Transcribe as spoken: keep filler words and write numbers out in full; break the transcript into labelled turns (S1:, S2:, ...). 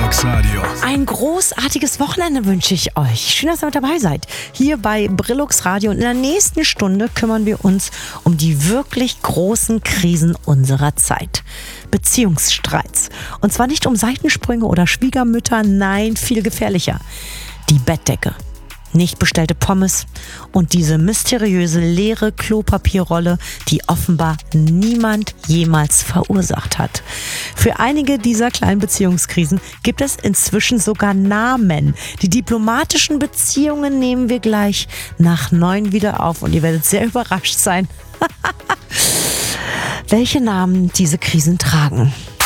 S1: Brillux Radio.
S2: Ein großartiges Wochenende wünsche ich euch. Schön, dass ihr mit dabei seid. Hier bei Brillux Radio. Und in der nächsten Stunde kümmern wir uns um die wirklich großen Krisen unserer Zeit. Beziehungsstreits. Und zwar nicht um Seitensprünge oder Schwiegermütter, nein, viel gefährlicher. Die Bettdecke. Nicht bestellte Pommes und diese mysteriöse leere Klopapierrolle, die offenbar niemand jemals verursacht hat. Für einige dieser kleinen Beziehungskrisen gibt es inzwischen sogar Namen. Die diplomatischen Beziehungen nehmen wir gleich nach neun wieder auf und ihr werdet sehr überrascht sein, welche Namen diese Krisen tragen.